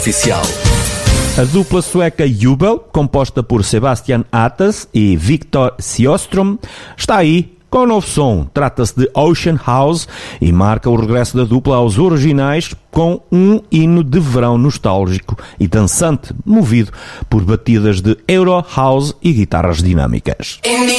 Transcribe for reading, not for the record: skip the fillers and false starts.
Oficial. A dupla sueca Jubel, composta por Sebastian Atas e Viktor Sjöström, está aí com um novo som. Trata-se de Ocean House e marca o regresso da dupla aos originais com um hino de verão nostálgico e dançante, movido por batidas de Euro House e guitarras dinâmicas.